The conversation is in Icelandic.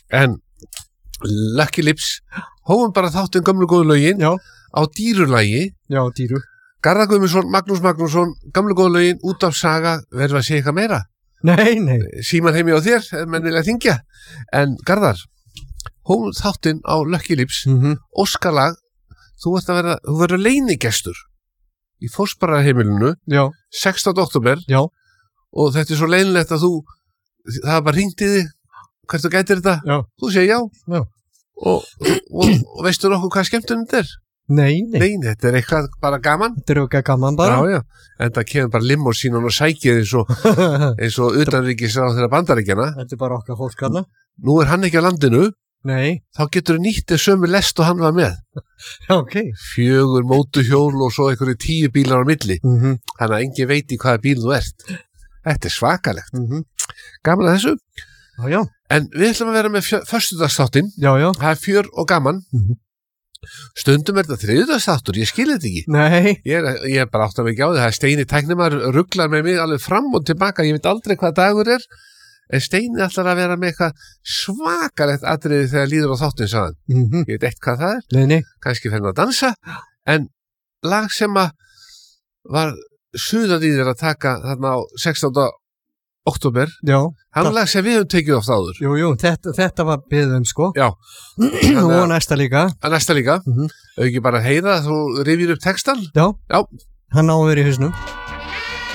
En Lucky Lips hófum bara þáttinn gömlu góðu lögin Já. á dýrulagi. Já, dýru. Garðar Guðmundsson, Magnús Magnússon, gamlu góðu lögin, út af saga, verður að segja eitthvað meira. Nei. Síman heimi á þér, ef menn vilja þingja. En Garðar, hófum þáttinn á Lucky Lips, Óskalag, þú verður leynigestur í Fossbararheimilinu, Já. 16. október. Já. Og þetta er svo leynilegt að það bara hringdi þig, hvert þú gætir þetta? Já. Þú segir já. Já. Og veistu nokkuð hvað skemmtunum þetta er? Nei. Þetta er eitthvað bara gaman. Þetta er eitthvað gaman bara. Já. En það kemur bara limósínan og sækið eins og utanríkisráð þeirra Bandaríkjanna. Þetta er bara okkar fólk hana. Nú er hann ekki á landinu. Nei. Þá getur nýttið sömu lest og hann var með. Ok. 4 mótuhjól og svo einhverju 10 bílar á milli. Þannig að engin veit í hvaða bíl þú ert. Þetta er svakalegt. Gaman að þessu. Já. En við ætlum að vera með föstudagsþáttinn. Já. Það er fjör og gaman. Stundum er þetta þriðjudagsþáttur, ég skil þetta ekki. Nei. Ég er bara átt að mig ekki á því. Það er Steini tæknimar ruglar með mig alveg fram og tilbaka. Ég veit aldrei hvað dagur er. En Steini ætlar að vera með eitthvað svakalegt atriði þegar líður á þáttinn, sagðan. Ég veit eitt hvað það er. Nei. Kannski fer hann að dansa. En lag sem að var suðað í þér að taka þarna á 16. október. Já. Hann lag sem við höfum tekið oft áður. Jú, þetta var beðum sko. Já. Og næsta líka. Næsta líka. Ekki bara heyra þú rifir upp textan. Já. Já. Hann á að vera í hausnum.